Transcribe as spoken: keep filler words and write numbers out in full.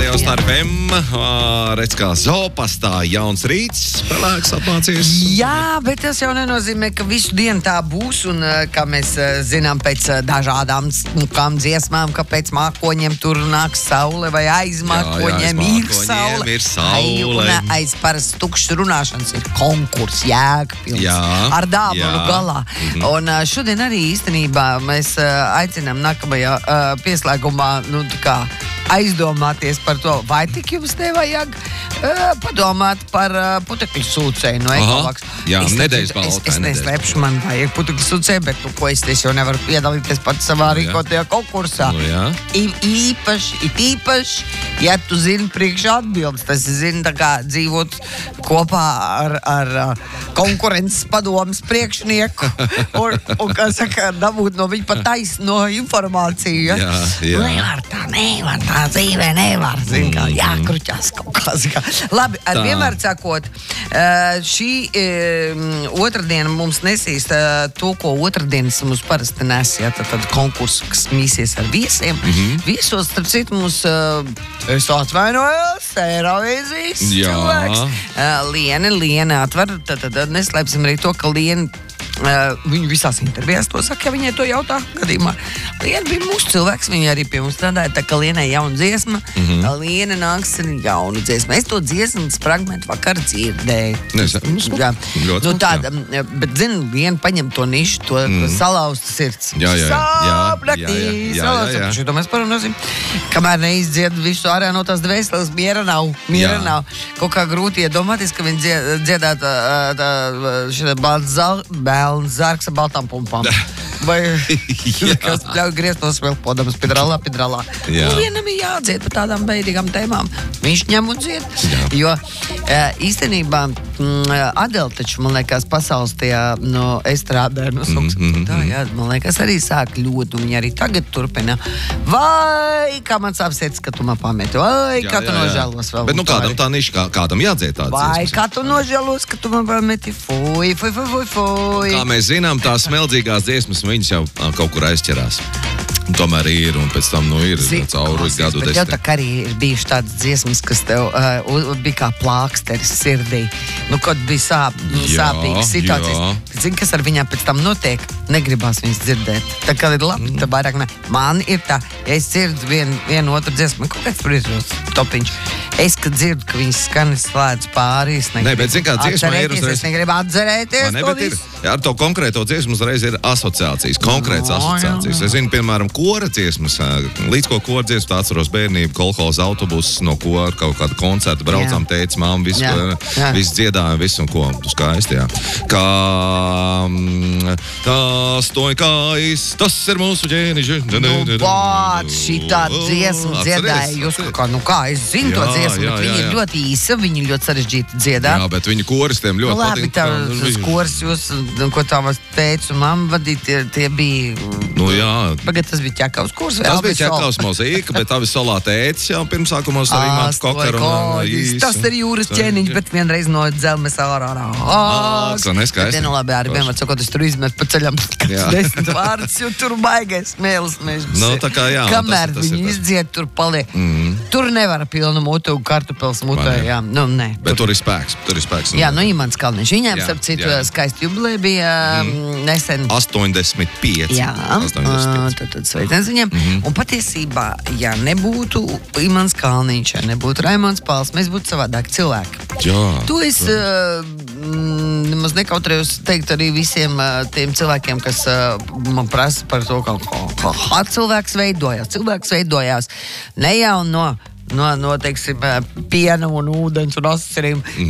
Radio Star F M. Redz, kā zoopastā jauns rīts, spēlēks apmācies. Jā, bet tas jau nenozīmē, ka visu dienu tā būs. Un, kā mēs zinām, pēc dažādām smukām dziesmām, ka pēc mākoņiem tur nāks saule vai aiz mākoņiem ir saule. Ir saule. Ai, un aiz parasti tukšas runāšanas ir konkurss, Jēkabpils. Jā, ar dāvanu jā. galā. Mm-hmm. Un šodien arī īstenībā mēs aicinām nākamajā pieslēgumā, nu, tā kā aizdomāties par to, vai tik jums nevajag uh, padomāt par uh, putekļu sūcēju no Ekolaks. Jā, es, nedēļas es, balvā. es neslēpšu, man vajag putekļu sūcēju, bet nu, ko es, es jau nevaru piedalīties pat savā Nu, rīkotajā konkursā. Nu, jā. I, īpaši, it īpaši, ja tu zini priekšā atbildes, tas zini tā kā dzīvot kopā ar, ar uh, konkurences padomas priekšnieku un, un, kā saka, dabūt no viņa pat taisno informāciju. Ja? Jā, jā. Nevar tā, nevar tā dzīvē, nevar. Zin, kā, jākruķās kaut kā. kā. Labi, ar Tā. vienmēr sakot, šī um, otrdiena mums nesīs uh, to, ko otrdienas mums parasti nes, ja, tad, tad konkursu, kas mīsies ar viesiem. Mm-hmm. Viesos, starp citu, mums uh, es atvainojos, Eirovīzijas Jā. cilvēks. Uh, Liene, Liene atver, tad, tad neslēpsim arī to, ka Liene Uh, viņu visās intervijās to saka, ja viņai to jautā gadījumā. Liena bija mūsu cilvēks, viņa arī pie mums strādāja, tā ka Lienai jauna dziesma, mm-hmm. Liena nāks ar jaunu dziesmu. Es to dziesmas fragmentu vakar dzirdēju. Nes, Jā. ļoti Nu, smuki, tāda, bet, zinu, Liena paņem to nišu, to mm. salauzta sirds. Jā, jā, jā. Sāp naktī, Jā, jā, jā, jā, salauzta. jā. Šito mēs parunāsim. Kamēr neizdzied visu ārā no tās dvēseles, miera nav. Miera Jā. nav. Kaut kā grūti iedomāties, ka viņi dzied, dziedāt šitā balts zal, bēlns zārks ar baltām pumpām. Vai kas ļauj griezt no svilpodams pidralā, pidralā. Jā. Nu, vienam ir jādzied par tādām beidīgām tēmām. Viņš ņem un dzied. Jā. Jo īstenībā Adele taču, man liekas, pasaules tajā no estrādē, no soks, Mm, mm, tā, jā, man liekas, arī sāk ļoti, un viņi arī tagad turpina. Vai, kā man sāp sirds, ka tu man pameti, vai, Jā, kā tu jā, jā. nožēlos vēl. Bet nu un tā kādam arī. tā niša, kā, kādam jādzied tāds Vai, dziesmas. kā tu nožēlos, ka tu man pameti, fuj, fuj, fuj, fuj, fuj. Kā mēs zinām, tās smeldzīgās dziesmas, viņas jau ā, kaut kur aizķerās. Un tomēr ir, un pēc tam, nu, ir Zini, cauri klausies, gadu bet jau tā desmit. kā arī ir bijušas tādas dziesmas, kas tev uh, u- bija kā plāksteris sirdī. Nu, kad bija sāp, nu, Jā, sāpīgas situācijas. Zini, kas ar viņām pēc tam notiek? Negribās viņas dzirdēt. Tā kā ir labi, tā vairāk ne. Man ir tā, ja es dzirdu vienu, vienu otru dziesmu, kaut kāds brīžos topiņš. Es, kad dzirdu, ka viņas skan slēdz pāri, es Nē, bet zini, kā dziesmā ir atcerēties, uzreiz- es negribu atcerēties Vai ne, to bet ir, visu. jā, ar to konkrēto dziesmu uzreiz ir asociācijas, konkrētas No, asociācijas. jā, jā. Es zinu, piemēram, kora dziesmas, ā, līdz ko kora dziesmas, tā atceros bērnību, kolhoza autobusus no kora, kaut kāda koncerta, braucām tētis, māma, visu, Jā, jā. visu dziedājām, visu un ko, tu skaisti, jā. Kā, mm, tās toņkājas, tas ir mūsu ģēniži. Nu, vāt, šitā dziesma Atceries? dziedāja jūs, kā, nu kā, es zinu to Jā, dziesmu, jā, bet jā, viņa ir jā. ļoti īsa, viņa ļoti sarežģīti dziedā. Jā, bet viņu koristiem Nu, ļoti labi, patīk. tā, kā- tas kurs jūs, ko tavas teicu, mamma vadīja, tie, tie bija, Nu, jā, pagad, tas bija ķekavs kurs. vai tas bija Alvis Sol? ķekavs mozīka, bet tā bija solā tētis jau pirmsākumos arī māca kokaru. un, Āstoļi, īsi. tas ir jūras ķēniņš, bet vienreiz no dzelmes ārā. Ā, tas neskaisti. Bet, nu, labi, arī vienmēr sakot, es tur izmetu pa ceļam Jā. desmit vārdus, jo tur baigais smēles mežs. Nu, tā kā jā, Kamēr tas- tas ir viņi tas. izdzied, tur paliek. Mm. Tur nevar pilnu mutu un kartupels mutē, Vai ne? jā. Nu, nē. Bet tur ir spēks, tur ir spēks. Jā, nu, Imants Kalniņš. Viņām, Jā, starp citu, jā. skaisti jubileja bija mm. nesen. astoņdesmit pieci. Jā, astoņdesmit pieci. tad, tad sveiciens viņam. Mm-hmm. Un patiesībā, ja nebūtu Imants Kalniņš, ja nebūtu Raimons Pāls, mēs būtu savādāk cilvēki. Jā. To es uh, mm, nemaz nekautrējos teikt arī visiem uh, tiem cilvēkiem, kas uh, man prasa par to, kā, kā, kā cilvēks veidojās. Cilvēks veidojās ne jau no, no, no teiksim, uh, piena un ūdens un asariem,